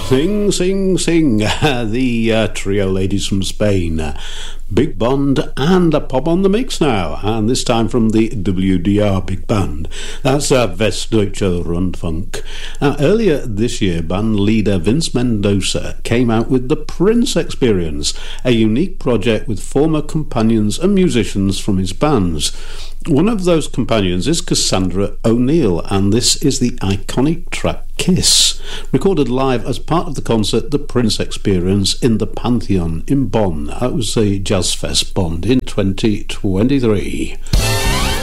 Sing, sing, sing. The trio ladies from Spain. Big Bond and a pop on the mix now, and this time from the WDR Big Band. That's Westdeutscher Rundfunk. Now, earlier this year, band leader Vince Mendoza came out with the Prince Experience, a unique project with former companions and musicians from his bands. One of those companions is Cassandra O'Neill, and this is the iconic track Kiss, recorded live as part of the concert The Prince Experience in the Pantheon in Bonn. That was the Jazz Fest Bonn in 2023.